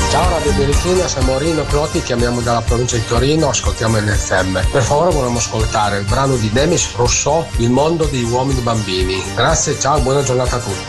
Ciao Radio Birichina, siamo Rino Cloti, chiamiamo dalla provincia di Torino, ascoltiamo NFM. Per favore volevamo ascoltare il brano di Demis Rousseau, Il mondo degli uomini bambini. Grazie, ciao, buona giornata a tutti.